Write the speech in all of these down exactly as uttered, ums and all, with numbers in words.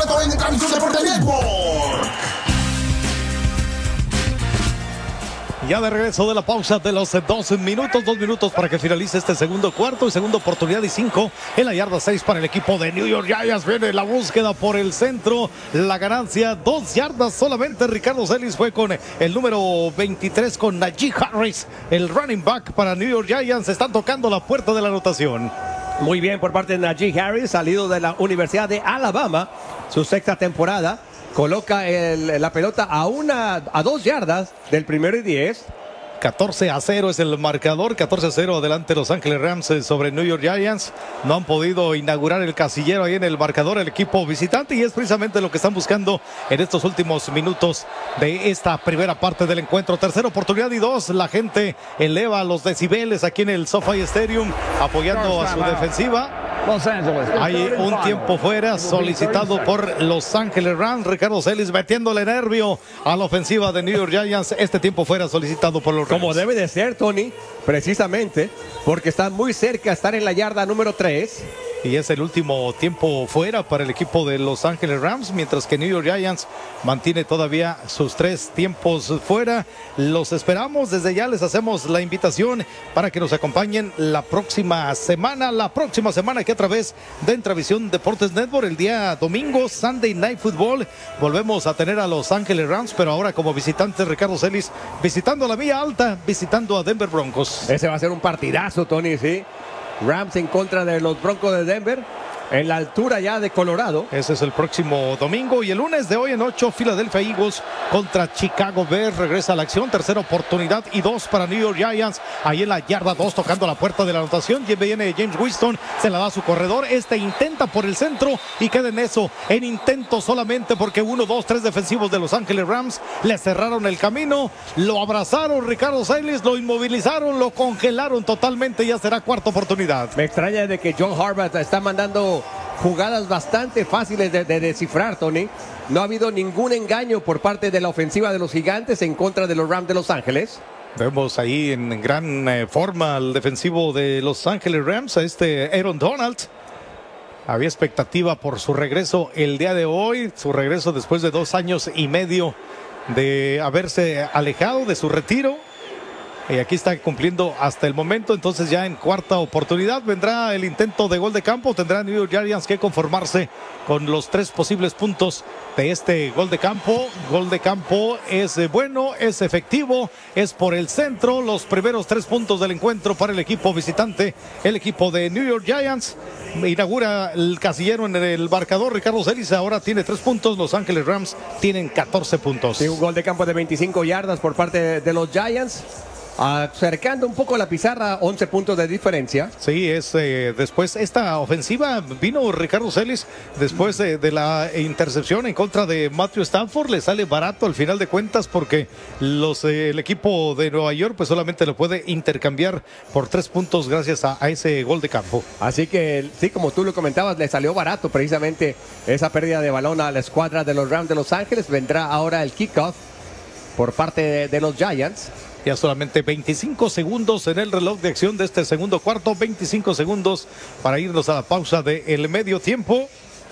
completo en Transmisión Deporte Network. Ya de regreso de la pausa de los doce minutos, dos minutos para que finalice este segundo cuarto y segunda oportunidad y cinco en la yarda seis para el equipo de New York Giants. Viene la búsqueda por el centro, la ganancia, dos yardas solamente. Ricardo Celis fue con el número veintitrés con Najee Harris, el running back para New York Giants. Están tocando la puerta de la anotación. Muy bien por parte de Najee Harris, salido de la Universidad de Alabama, su sexta temporada. Coloca el, la pelota a una a dos yardas del primero y diez. catorce a cero es el marcador, catorce a cero adelante Los Ángeles Rams sobre New York Giants. No han podido inaugurar el casillero ahí en el marcador el equipo visitante y es precisamente lo que están buscando en estos últimos minutos de esta primera parte del encuentro. Tercera oportunidad y dos, la gente eleva los decibeles aquí en el SoFi Stadium apoyando a su defensiva. Hay un tiempo fuera solicitado por Los Ángeles Rams. Ricardo Celis metiéndole nervio a la ofensiva de New York Giants. Este tiempo fuera solicitado por los Rams. Como debe de ser, Tony, precisamente porque están muy cerca de estar en la yarda número tres. Y es el último tiempo fuera para el equipo de Los Ángeles Rams, mientras que New York Giants mantiene todavía sus tres tiempos fuera. Los esperamos, desde ya les hacemos la invitación para que nos acompañen la próxima semana, la próxima semana que a través de Entravisión Deportes Network, el día domingo, Sunday Night Football, volvemos a tener a Los Ángeles Rams, pero ahora como visitante Ricardo Celis, visitando la Vía Alta, visitando a Denver Broncos. Ese va a ser un partidazo, Tony, sí. Rams en contra de los Broncos de Denver, en la altura ya de Colorado. Ese es el próximo domingo. Y el lunes de hoy en ocho, Philadelphia Eagles contra Chicago Bears. Regresa a la acción, tercera oportunidad y dos para New York Giants. Ahí en la yarda dos, tocando la puerta de la anotación. Y viene James Winston, se la da a su corredor. Este intenta por el centro y queda en eso, en intento solamente, porque uno, dos, tres defensivos de Los Ángeles Rams le cerraron el camino. Lo abrazaron Ricardo Celis, lo inmovilizaron, lo congelaron totalmente. Ya será cuarta oportunidad. Me extraña de que John Harbaugh está mandando jugadas bastante fáciles de, de descifrar, Tony. No ha habido ningún engaño por parte de la ofensiva de los Gigantes en contra de los Rams de Los Ángeles. Vemos ahí en gran eh, forma al defensivo de Los Ángeles Rams, a este Aaron Donald. Había expectativa por su regreso el día de hoy, su regreso después de dos años y medio de haberse alejado de su retiro. Y aquí está cumpliendo hasta el momento. Entonces ya en cuarta oportunidad vendrá el intento de gol de campo. Tendrá New York Giants que conformarse con los tres posibles puntos de este gol de campo. Gol de campo es bueno, es efectivo, es por el centro. Los primeros tres puntos del encuentro para el equipo visitante. El equipo de New York Giants inaugura el casillero en el marcador. Ricardo Celis ahora tiene tres puntos. Los Ángeles Rams tienen catorce puntos. Sí, un gol de campo de veinticinco yardas por parte de, de los Giants. Acercando un poco la pizarra, once puntos de diferencia. Sí, es eh, después esta ofensiva vino Ricardo Celis después eh, de la intercepción en contra de Matthew Stafford. Le sale barato al final de cuentas porque los eh, el equipo de Nueva York pues solamente lo puede intercambiar por tres puntos gracias a, a ese gol de campo. Así que sí, como tú lo comentabas, le salió barato precisamente esa pérdida de balón a la escuadra de los Rams de Los Ángeles. Vendrá ahora el kickoff por parte de, de los Giants. Ya solamente veinticinco segundos en el reloj de acción de este segundo cuarto. veinticinco segundos para irnos a la pausa del medio tiempo.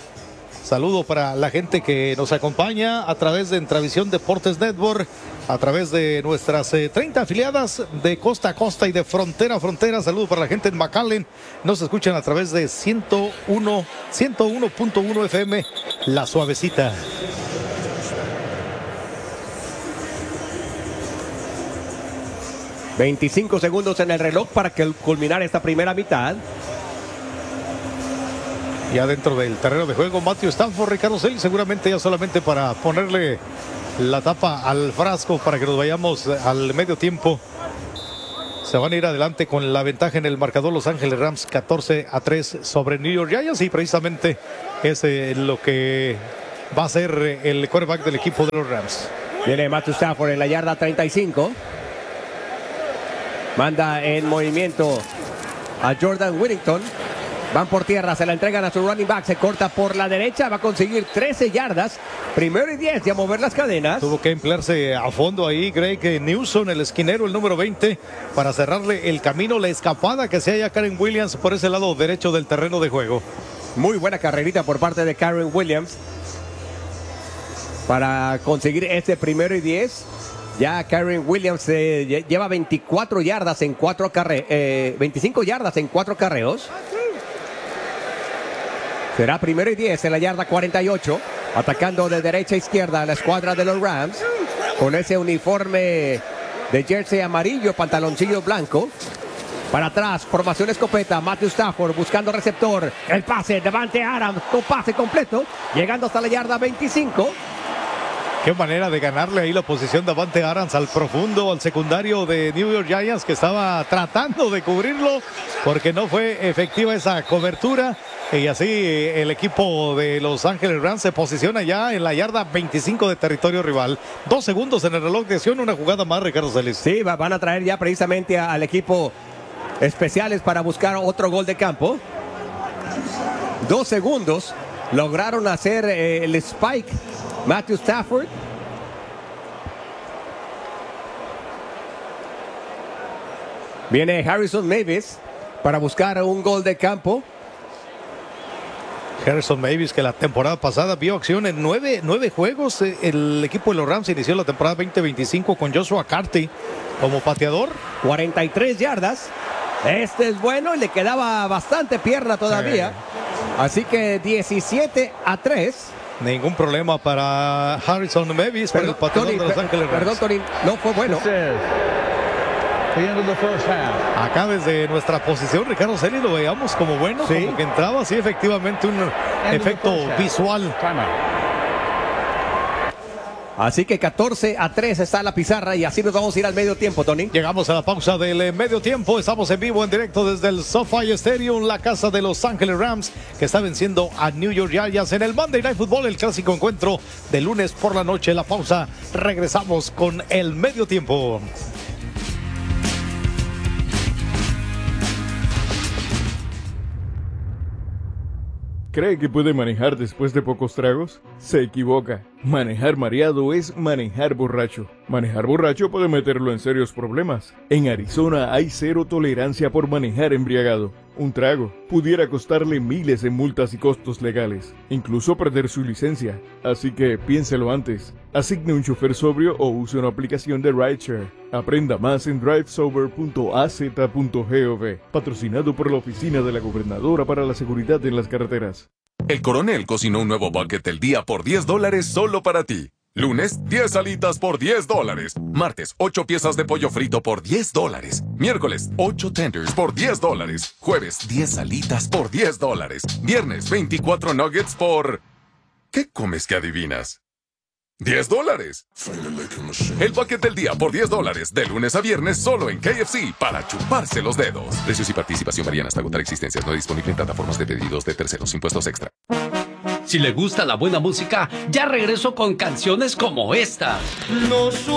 Saludo para la gente que nos acompaña a través de Entravisión Deportes Network, a través de nuestras eh, treinta afiliadas de costa a costa y de frontera a frontera. Saludo para la gente en McAllen. Nos escuchan a través de ciento uno punto uno F M, La Suavecita. veinticinco segundos en el reloj para que culminar esta primera mitad. Ya dentro del terreno de juego, Matthew Stafford, Ricardo Celis, seguramente ya solamente para ponerle la tapa al frasco para que nos vayamos al medio tiempo. Se van a ir adelante con la ventaja en el marcador Los Ángeles Rams, catorce a tres sobre New York Giants, y precisamente es eh, lo que va a ser el quarterback del equipo de los Rams. Viene Matthew Stafford en la yarda treinta y cinco. Manda en movimiento a Jordan Whittington. Van por tierra, se la entregan a su running back. Se corta por la derecha, va a conseguir trece yardas. Primero y diez, y a mover las cadenas. Tuvo que emplearse a fondo ahí Greg Newsom, el esquinero, el número veinte, para cerrarle el camino, la escapada que se haya Karen Williams por ese lado derecho del terreno de juego. Muy buena carrerita por parte de Karen Williams. para conseguir este primero y diez. Ya Karen Williams eh, lleva veinticuatro yardas en cuatro carreos, eh, veinticinco yardas en cuatro carreos. Será primero y diez en la yarda cuarenta y ocho. Atacando de derecha a izquierda a la escuadra de los Rams. Con ese uniforme de jersey amarillo, pantaloncillo blanco. Para atrás, formación escopeta. Matthew Stafford buscando receptor. El pase, Davante Adams con pase completo. Llegando hasta la yarda veinticinco. Qué manera de ganarle ahí la posición de Davante Adams al profundo, al secundario de New York Giants, que estaba tratando de cubrirlo porque no fue efectiva esa cobertura. Y así el equipo de Los Ángeles Rams se posiciona ya en la yarda veinticinco de territorio rival. Dos segundos en el reloj de acción, una jugada más, Ricardo Celis. Sí, va, van a traer ya precisamente al equipo especiales para buscar otro gol de campo. Dos segundos. Lograron hacer eh, el spike Matthew Stafford. Viene Harrison Mavis para buscar un gol de campo. Harrison Mavis, que la temporada pasada vio acción en nueve, nueve juegos. El equipo de los Rams inició la temporada veinte veinticinco con Joshua Carty como pateador. cuarenta y tres yardas. Este es bueno y le quedaba bastante pierna todavía. Sí. Así que diecisiete a tres. Ningún problema para Harrison Mavis, para el pateador de Los Ángeles Rams. Perdón, Tony, no fue bueno. Acá desde nuestra posición, Ricardo Celis, lo veíamos como bueno, sí, como que entraba, sí, efectivamente un efecto visual. Así que catorce a tres está la pizarra y así nos vamos a ir al medio tiempo, Tony. Llegamos a la pausa del medio tiempo. Estamos en vivo, en directo desde el SoFi Stadium, la casa de Los Ángeles Rams, que está venciendo a New York Giants en el Monday Night Football, el clásico encuentro de lunes por la noche. La pausa, regresamos con el medio tiempo. ¿Cree que puede manejar después de pocos tragos? Se equivoca. Manejar mareado es manejar borracho. Manejar borracho puede meterlo en serios problemas. En Arizona hay cero tolerancia por manejar embriagado. Un trago pudiera costarle miles en multas y costos legales, incluso perder su licencia. Así que piénselo antes. Asigne un chofer sobrio o use una aplicación de rideshare. Aprenda más en drive sober punto a z punto gov. Patrocinado por la Oficina de la Gobernadora para la Seguridad en las Carreteras. El Coronel cocinó un nuevo bucket del día por diez dólares solo para ti. Lunes, diez alitas por diez dólares. Martes, ocho piezas de pollo frito por diez dólares. Miércoles, ocho tenders por diez dólares. Jueves, diez alitas por diez dólares. Viernes, veinticuatro nuggets por... ¿Qué comes que adivinas? diez dólares. El bucket del día por diez dólares. De lunes a viernes solo en K F C para chuparse los dedos. Precios y participación varían hasta agotar existencias. No disponible en plataformas de pedidos de terceros. Impuestos extra. Si le gusta la buena música, ya regreso con canciones como esta. No